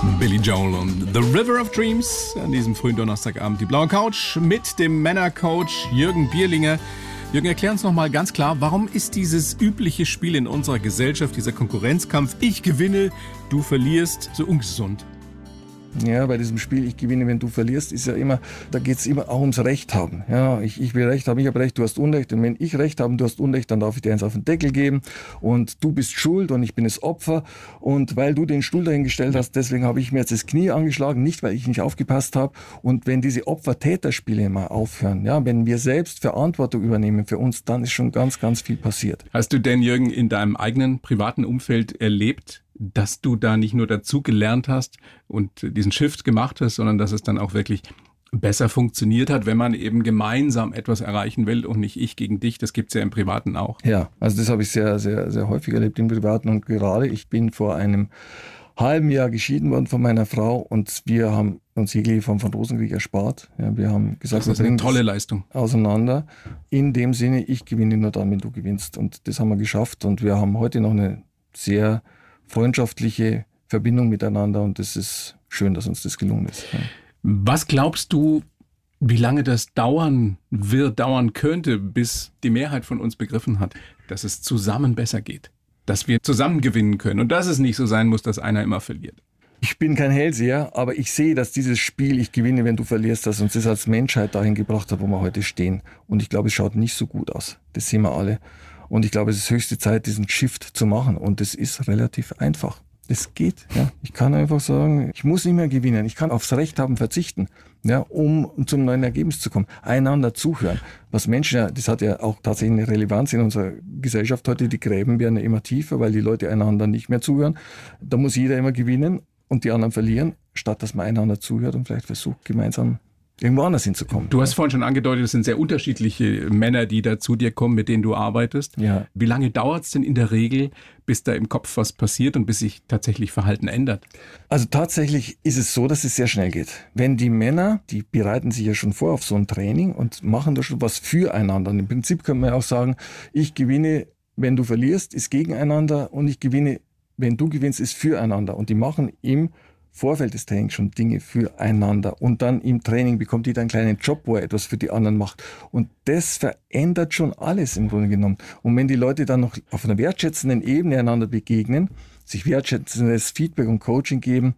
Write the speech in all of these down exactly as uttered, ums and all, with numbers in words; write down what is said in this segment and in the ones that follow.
Billy Joel und The River of Dreams an diesem frühen Donnerstagabend. Die blaue Couch mit dem Männercoach Jürgen Bierlinger. Jürgen, erklär uns noch mal ganz klar, warum ist dieses übliche Spiel in unserer Gesellschaft, dieser Konkurrenzkampf, ich gewinne, du verlierst, so ungesund? Ja, bei diesem Spiel, ich gewinne, wenn du verlierst, ist ja immer, da geht es immer auch ums Recht haben. Ja, ich, ich will Recht haben, ich habe Recht, du hast Unrecht. Und wenn ich Recht habe und du hast Unrecht, dann darf ich dir eins auf den Deckel geben. Und du bist schuld und ich bin das Opfer. Und weil du den Stuhl dahingestellt hast, deswegen habe ich mir jetzt das Knie angeschlagen, nicht weil ich nicht aufgepasst habe. Und wenn diese Opfer-Täter-Spiele mal aufhören, ja, wenn wir selbst Verantwortung übernehmen für uns, dann ist schon ganz, ganz viel passiert. Hast du denn, Jürgen, in deinem eigenen privaten Umfeld erlebt, dass du da nicht nur dazu gelernt hast und diesen Shift gemacht hast, sondern dass es dann auch wirklich besser funktioniert hat, wenn man eben gemeinsam etwas erreichen will und nicht ich gegen dich? Das gibt es ja im Privaten auch. Ja, also das habe ich sehr, sehr, sehr häufig erlebt im Privaten und gerade ich bin vor einem halben Jahr geschieden worden von meiner Frau und wir haben uns jegliche Form von Rosenkrieg erspart. Ja, wir haben gesagt, das ist eine tolle Leistung. Auseinander. In dem Sinne, ich gewinne nur dann, wenn du gewinnst. Und das haben wir geschafft und wir haben heute noch eine sehr freundschaftliche Verbindung miteinander und es ist schön, dass uns das gelungen ist. Ja. Was glaubst du, wie lange das dauern wird, dauern könnte, bis die Mehrheit von uns begriffen hat, dass es zusammen besser geht, dass wir zusammen gewinnen können und dass es nicht so sein muss, dass einer immer verliert? Ich bin kein Hellseher, aber ich sehe, dass dieses Spiel, ich gewinne, wenn du verlierst, dass uns das als Menschheit dahin gebracht hat, wo wir heute stehen. Und ich glaube, es schaut nicht so gut aus. Das sehen wir alle. Und ich glaube, es ist höchste Zeit, diesen Shift zu machen. Und das ist relativ einfach. Das geht. Ja. Ich kann einfach sagen, ich muss nicht mehr gewinnen. Ich kann aufs Recht haben verzichten, ja, um zum neuen Ergebnis zu kommen. Einander zuhören. Was Menschen, ja, das hat ja auch tatsächlich eine Relevanz in unserer Gesellschaft heute. Die Gräben werden ja immer tiefer, weil die Leute einander nicht mehr zuhören. Da muss jeder immer gewinnen und die anderen verlieren, statt dass man einander zuhört und vielleicht versucht, gemeinsam irgendwo anders hinzukommen. Du hast vorhin schon angedeutet, es sind sehr unterschiedliche Männer, die da zu dir kommen, mit denen du arbeitest. Ja. Wie lange dauert es denn in der Regel, bis da im Kopf was passiert und bis sich tatsächlich Verhalten ändert? Also tatsächlich ist es so, dass es sehr schnell geht. Wenn die Männer, die bereiten sich ja schon vor auf so ein Training und machen da schon was füreinander. Und im Prinzip kann man ja auch sagen, ich gewinne, wenn du verlierst, ist gegeneinander und ich gewinne, wenn du gewinnst, ist füreinander. Und die machen im Vorfeld des Trainings schon Dinge füreinander und dann im Training bekommt jeder einen kleinen Job, wo er etwas für die anderen macht und das verändert schon alles im Grunde genommen. Und wenn die Leute dann noch auf einer wertschätzenden Ebene einander begegnen, sich wertschätzendes Feedback und Coaching geben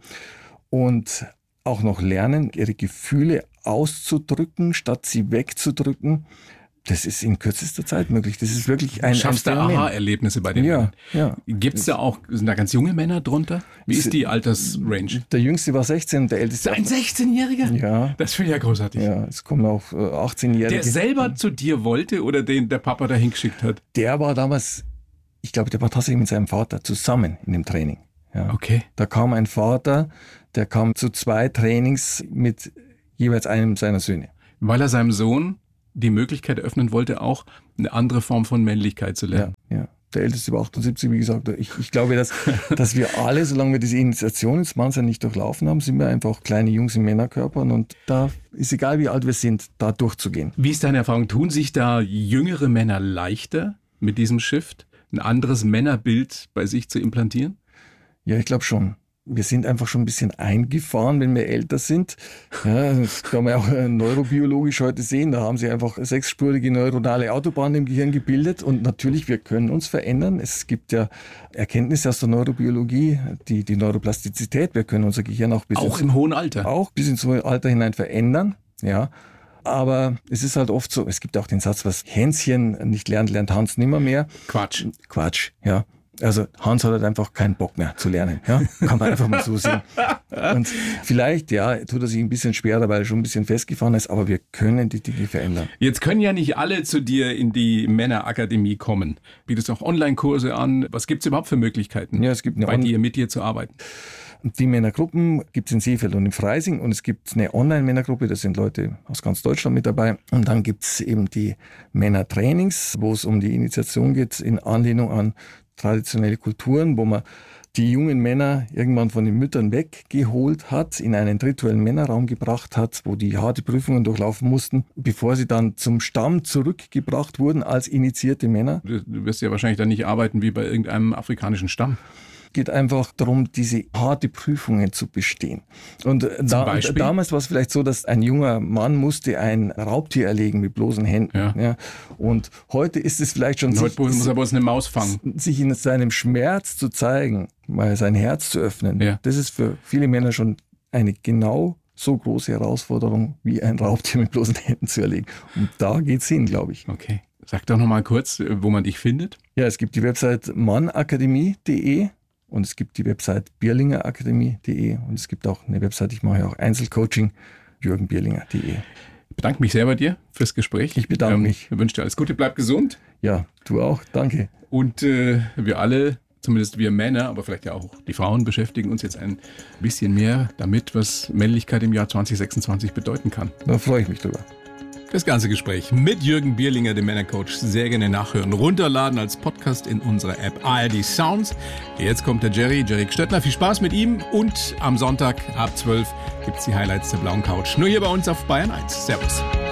und auch noch lernen, ihre Gefühle auszudrücken, statt sie wegzudrücken, das ist in kürzester Zeit möglich. Das ist wirklich ein Schaffst du Aha-Erlebnisse bei den ja, Männern? Ja. Gibt es da auch, sind da ganz junge Männer drunter? Wie ist die Altersrange? Der Jüngste war sechzehn und der Älteste... Ein sechzehnjähriger? Ja. Das finde ich ja großartig. Ja, es kommen auch achtzehnjährige. Der selber zu dir wollte oder den der Papa dahin geschickt hat? Der war damals, ich glaube, der war tatsächlich mit seinem Vater zusammen in dem Training. Ja. Okay. Da kam ein Vater, der kam zu zwei Trainings mit jeweils einem seiner Söhne. Weil er seinem Sohn die Möglichkeit eröffnen wollte, auch eine andere Form von Männlichkeit zu lernen. Ja, ja. Der Älteste war achtundsiebzig, wie gesagt. Ich, ich glaube, dass, dass wir alle, solange wir diese Initiation ins Mannsein nicht durchlaufen haben, sind wir einfach kleine Jungs in Männerkörpern und da ist egal, wie alt wir sind, da durchzugehen. Wie ist deine Erfahrung? Tun sich da jüngere Männer leichter mit diesem Shift, ein anderes Männerbild bei sich zu implantieren? Ja, ich glaube schon. Wir sind einfach schon ein bisschen eingefahren, wenn wir älter sind. Ja, das kann man auch neurobiologisch heute sehen. Da haben sie einfach sechsspurige neuronale Autobahnen im Gehirn gebildet. Und natürlich, wir können uns verändern. Es gibt ja Erkenntnisse aus der Neurobiologie, die, die Neuroplastizität. Wir können unser Gehirn auch bis, auch ins, im hohen Alter. Auch bis ins hohe Alter hinein verändern. Ja. Aber es ist halt oft so, es gibt auch den Satz, was Hänschen nicht lernt, lernt Hans nimmermehr. Quatsch. Quatsch, ja. Also Hans hat halt einfach keinen Bock mehr zu lernen. Ja? Kann man einfach mal so sehen. Und vielleicht, ja, tut er sich ein bisschen schwerer, weil er schon ein bisschen festgefahren ist, aber wir können die Dinge verändern. Jetzt können ja nicht alle zu dir in die Männerakademie kommen. Bietest du auch Online-Kurse an? Was gibt es überhaupt für Möglichkeiten, ja, es gibt eine bei dir, mit dir zu arbeiten? Die Männergruppen gibt es in Seefeld und in Freising und es gibt eine Online-Männergruppe, da sind Leute aus ganz Deutschland mit dabei. Und dann gibt es eben die Männertrainings, wo es um die Initiation geht, in Anlehnung an traditionelle Kulturen, wo man die jungen Männer irgendwann von den Müttern weggeholt hat, in einen rituellen Männerraum gebracht hat, wo die harte Prüfungen durchlaufen mussten, bevor sie dann zum Stamm zurückgebracht wurden als initiierte Männer. Du wirst ja wahrscheinlich dann nicht arbeiten wie bei irgendeinem afrikanischen Stamm. geht einfach darum, diese harte Prüfungen zu bestehen. Und da, damals war es vielleicht so, dass ein junger Mann musste ein Raubtier erlegen mit bloßen Händen. Ja. Ja. Und heute ist es vielleicht schon... Heute sich, muss er bloß eine Maus fangen. Sich in seinem Schmerz zu zeigen, mal sein Herz zu öffnen, ja. das ist für viele Männer schon eine genau so große Herausforderung, wie ein Raubtier mit bloßen Händen zu erlegen. Und da geht's hin, glaube ich. Okay. Sag doch noch mal kurz, wo man dich findet. Ja, es gibt die Website mannakademie punkt de und es gibt die Website bierlingerakademie punkt de und es gibt auch eine Website, ich mache ja auch Einzelcoaching, jürgen bierlinger punkt de. Ich bedanke mich sehr bei dir fürs Gespräch. Ich bedanke ähm, mich. Ich wünsche dir alles Gute, bleib gesund. Ja, du auch, danke. Und äh, wir alle, zumindest wir Männer, aber vielleicht ja auch die Frauen, beschäftigen uns jetzt ein bisschen mehr damit, was Männlichkeit im Jahr zwanzig sechsundzwanzig bedeuten kann. Da freue ich mich drüber. Das ganze Gespräch mit Jürgen Bierlinger, dem Männercoach, sehr gerne nachhören. Runterladen als Podcast in unserer App A R D Sounds. Jetzt kommt der Jerry, Jerry Stöttner. Viel Spaß mit ihm. Und am Sonntag ab zwölf gibt es die Highlights der blauen Couch. Nur hier bei uns auf Bayern eins. Servus.